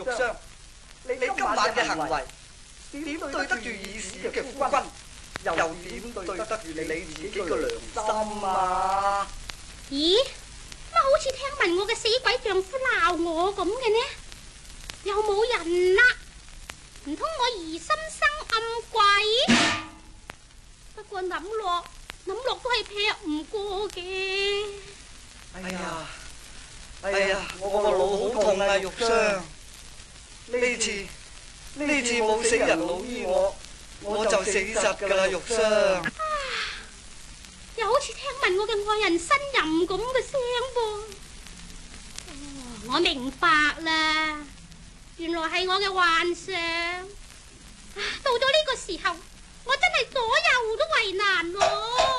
玉霜，你今晚嘅行為點對得住議事嘅夫君，又點對得住你自己嘅良心啊？ 咦，乜好似聽聞我嘅死鬼丈夫鬧我咁嘅呢？又冇人啦，唔通我疑心生暗鬼？不過諗落都係劈唔過嘅。 哎呀，我個腦好痛啊，玉霜。呢次冇死人老醫我就死實噶啦，玉霜。 又好似聽聞我嘅愛人呻吟咁嘅聲噃。我明白啦，原來係我嘅幻想。到咗呢個時候，我真係左右都為難咯。